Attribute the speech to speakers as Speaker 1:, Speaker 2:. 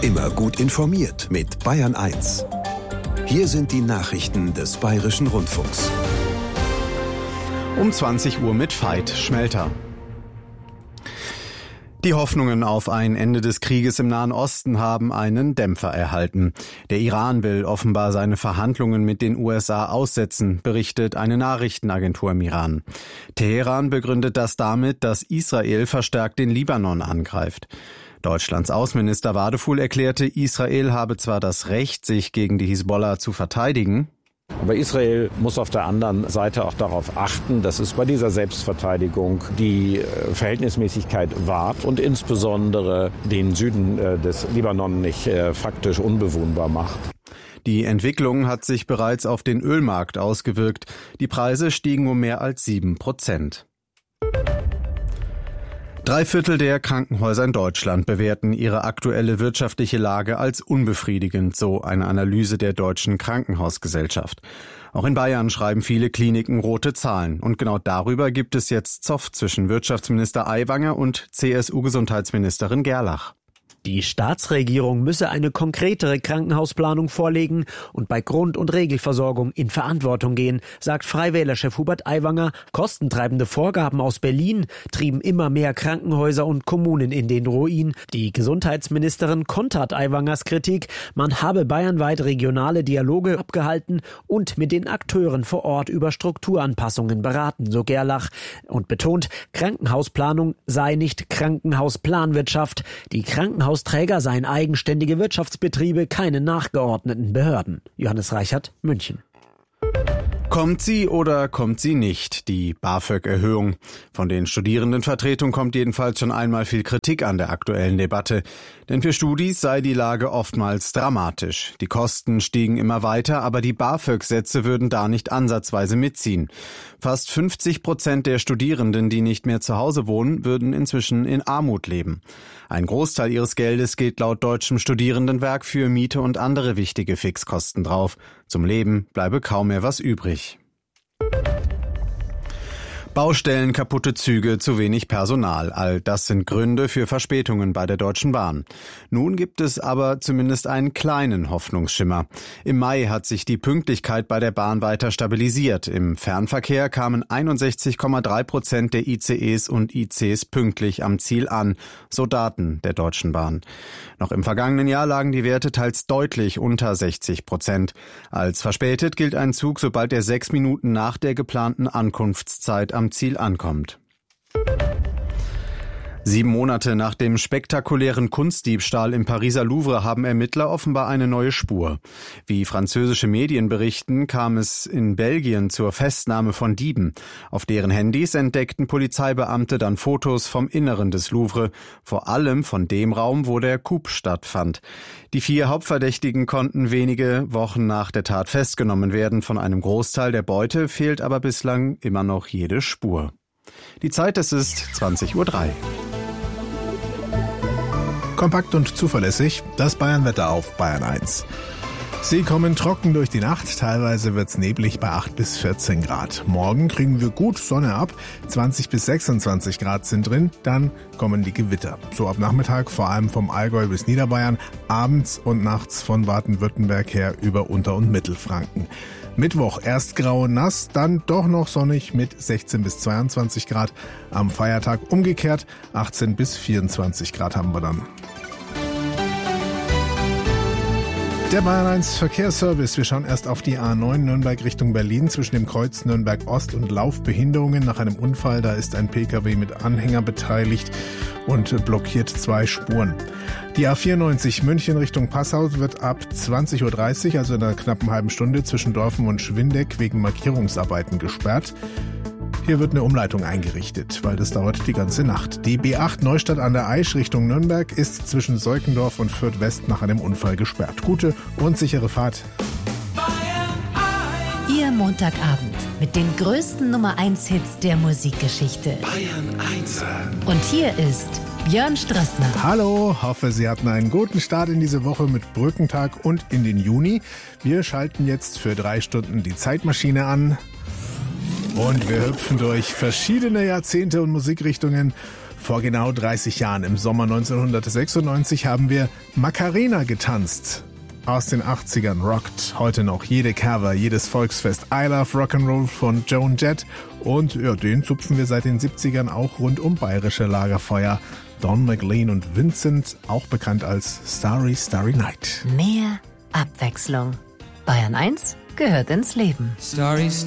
Speaker 1: Immer gut informiert mit Bayern 1. Hier sind die Nachrichten des Bayerischen Rundfunks.
Speaker 2: Um 20 Uhr mit Veit Schmelter. Die Hoffnungen auf ein Ende des Krieges im Nahen Osten haben einen Dämpfer erhalten. Der Iran will offenbar seine Verhandlungen mit den USA aussetzen, berichtet eine Nachrichtenagentur im Iran. Teheran begründet das damit, dass Israel verstärkt den Libanon angreift. Deutschlands Außenminister Wadefuhl erklärte, Israel habe zwar das Recht, sich gegen die Hisbollah zu verteidigen,
Speaker 3: aber Israel muss auf der anderen Seite auch darauf achten, dass es bei dieser Selbstverteidigung die Verhältnismäßigkeit wahrt und insbesondere den Süden des Libanon nicht faktisch unbewohnbar macht.
Speaker 2: Die Entwicklung hat sich bereits auf den Ölmarkt ausgewirkt. Die Preise stiegen um mehr als 7%. 3/4 der Krankenhäuser in Deutschland bewerten ihre aktuelle wirtschaftliche Lage als unbefriedigend, so eine Analyse der Deutschen Krankenhausgesellschaft. Auch in Bayern schreiben viele Kliniken rote Zahlen. Und genau darüber gibt es jetzt Zoff zwischen Wirtschaftsminister Aiwanger und CSU-Gesundheitsministerin Gerlach.
Speaker 4: Die Staatsregierung müsse eine konkretere Krankenhausplanung vorlegen und bei Grund- und Regelversorgung in Verantwortung gehen, sagt Freiwählerchef Hubert Aiwanger. Kostentreibende Vorgaben aus Berlin trieben immer mehr Krankenhäuser und Kommunen in den Ruin. Die Gesundheitsministerin kontert Aiwangers Kritik. Man habe bayernweit regionale Dialoge abgehalten und mit den Akteuren vor Ort über Strukturanpassungen beraten, so Gerlach, und betont, Krankenhausplanung sei nicht Krankenhausplanwirtschaft. Die Krankenhausträger seien eigenständige Wirtschaftsbetriebe, keine nachgeordneten Behörden. Johannes Reichert, München.
Speaker 2: Kommt sie oder kommt sie nicht, die BAföG-Erhöhung? Von den Studierendenvertretungen kommt jedenfalls schon einmal viel Kritik an der aktuellen Debatte. Denn für Studis sei die Lage oftmals dramatisch. Die Kosten stiegen immer weiter, aber die BAföG-Sätze würden da nicht ansatzweise mitziehen. Fast 50% der Studierenden, die nicht mehr zu Hause wohnen, würden inzwischen in Armut leben. Ein Großteil ihres Geldes geht laut Deutschem Studierendenwerk für Miete und andere wichtige Fixkosten drauf. Zum Leben bleibe kaum mehr was übrig. Baustellen, kaputte Züge, zu wenig Personal. All das sind Gründe für Verspätungen bei der Deutschen Bahn. Nun gibt es aber zumindest einen kleinen Hoffnungsschimmer. Im Mai hat sich die Pünktlichkeit bei der Bahn weiter stabilisiert. Im Fernverkehr kamen 61,3% der ICEs und ICs pünktlich am Ziel an, so Daten der Deutschen Bahn. Noch im vergangenen Jahr lagen die Werte teils deutlich unter 60%. Als verspätet gilt ein Zug, sobald er 6 Minuten nach der geplanten Ankunftszeit am Ziel ankommt. 7 Monate nach dem spektakulären Kunstdiebstahl im Pariser Louvre haben Ermittler offenbar eine neue Spur. Wie französische Medien berichten, kam es in Belgien zur Festnahme von Dieben. Auf deren Handys entdeckten Polizeibeamte dann Fotos vom Inneren des Louvre, vor allem von dem Raum, wo der Coup stattfand. Die 4 Hauptverdächtigen konnten wenige Wochen nach der Tat festgenommen werden. Von einem Großteil der Beute fehlt aber bislang immer noch jede Spur. Die Zeit, es ist 20:03 Uhr.
Speaker 5: Kompakt und zuverlässig, das Bayernwetter auf Bayern 1. Sie kommen trocken durch die Nacht, teilweise wird's neblig bei 8 bis 14 Grad. Morgen kriegen wir gut Sonne ab, 20 bis 26 Grad sind drin, dann kommen die Gewitter. So ab Nachmittag vor allem vom Allgäu bis Niederbayern, abends und nachts von Baden-Württemberg her über Unter- und Mittelfranken. Mittwoch erst grau und nass, dann doch noch sonnig mit 16 bis 22 Grad. Am Feiertag umgekehrt, 18 bis 24 Grad haben wir dann. Der Bayern 1 Verkehrsservice. Wir schauen erst auf die A9 Nürnberg Richtung Berlin zwischen dem Kreuz Nürnberg Ost und Laufbehinderungen. Nach einem Unfall, da ist ein Pkw mit Anhänger beteiligt und blockiert 2 Spuren. Die A94 München Richtung Passau wird ab 20:30 Uhr, also in einer knappen halben Stunde, zwischen Dorfen und Schwindeck wegen Markierungsarbeiten gesperrt. Hier wird eine Umleitung eingerichtet, weil das dauert die ganze Nacht. Die B8 Neustadt an der Aisch Richtung Nürnberg ist zwischen Seukendorf und Fürth West nach einem Unfall gesperrt. Gute und sichere Fahrt.
Speaker 6: Ihr Montagabend mit den größten Nummer-1-Hits der Musikgeschichte.
Speaker 1: Bayern 1.
Speaker 6: Und hier ist Björn Strassner.
Speaker 5: Hallo, hoffe, Sie hatten einen guten Start in diese Woche mit Brückentag und in den Juni. Wir schalten jetzt für 3 Stunden die Zeitmaschine an. Und wir hüpfen durch verschiedene Jahrzehnte und Musikrichtungen. Vor genau 30 Jahren, im Sommer 1996, haben wir Macarena getanzt. Aus den 80ern rockt heute noch jede Cover, jedes Volksfest I Love Rock'n'Roll von Joan Jett. Und den zupfen wir seit den 70ern auch rund um bayerische Lagerfeuer. Don McLean und Vincent, auch bekannt als Starry Starry Night.
Speaker 6: Mehr Abwechslung. Bayern 1 gehört ins Leben.
Speaker 7: Starry